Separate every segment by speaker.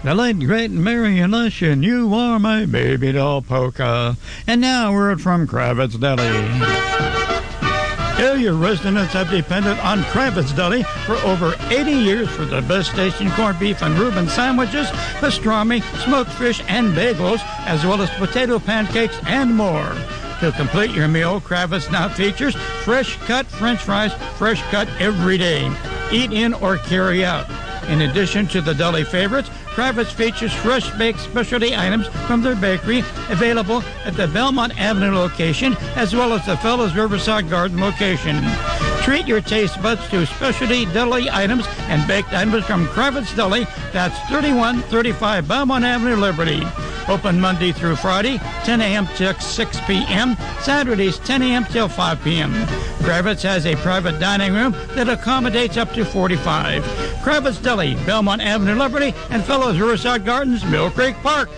Speaker 1: The late, great Mary Alicia, you are my baby doll polka. And now a word from Kravitz Deli. Area residents have depended on Kravitz Deli for over 80 years for the best station corned beef and Reuben sandwiches, pastrami, smoked fish, and bagels, as well as potato pancakes and more. To complete your meal, Kravitz now features fresh-cut French fries, fresh cut every day. Eat in or carry out. In addition to the deli favorites, Kravitz features fresh-baked specialty items from their bakery, available at the Belmont Avenue location, as well as the Fellows Riverside Garden location. Treat your taste buds to specialty deli items and baked items from Kravitz Deli. That's 3135 Belmont Avenue, Liberty. Open Monday through Friday, 10 a.m. till 6 p.m., Saturdays 10 a.m. till 5 p.m. Kravitz has a private dining room that accommodates up to 45. Kravitz Deli, Belmont Avenue, Liberty, and Fellows Riverside Gardens, Mill Creek Park.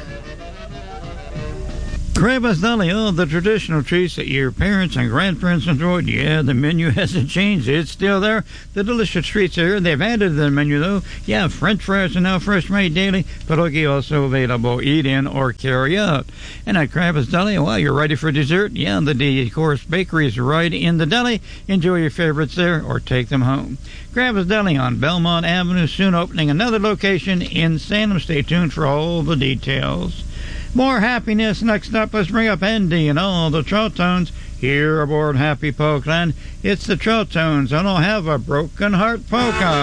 Speaker 1: Kravitz Deli, the traditional treats that your parents and grandparents enjoyed. Yeah, the menu hasn't changed. It's still there. The delicious treats are here. They've added to the menu, though. Yeah, French fries are now fresh made daily. Pierogi also available. Eat in or carry out. And at Kravitz Deli, well, you're ready for dessert. Yeah, the De-Course Bakery is right in the deli. Enjoy your favorites there or take them home. Kravitz Deli on Belmont Avenue, soon opening another location in Salem. Stay tuned for all the details. More happiness next up. Let's bring up Andy and all the Trotones here aboard Happy Polkland. It's the Trotones, and I'll have a broken heart polka.